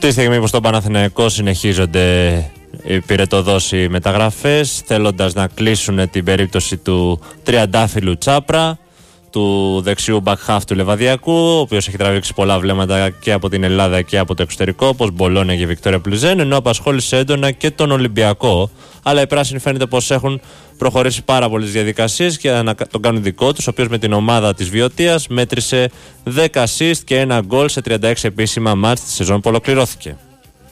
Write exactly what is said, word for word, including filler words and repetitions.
Τη στιγμή που στον Παναθηναϊκό συνεχίζονται οι πυρετοδός οι μεταγραφές, θέλοντας να κλείσουν την περίπτωση του τριαντάφυλλου Τσάπρα, του δεξιού back half του Λεβαδιακού, ο οποίος έχει τραβήξει πολλά βλέμματα και από την Ελλάδα και από το εξωτερικό, όπως Μπολόνια και Βικτόρια Πλουζέν, ενώ απασχόλησε έντονα και τον Ολυμπιακό. Αλλά οι πράσινοι φαίνεται πως έχουν προχωρήσει πάρα πολλές διαδικασίες και να τον κάνουν δικό τους, ο οποίος με την ομάδα της Βιωτίας μέτρησε δέκα assist και ένα γκολ σε τριάντα έξι επίσημα μάτς τη σεζόν που ολοκληρώθηκε.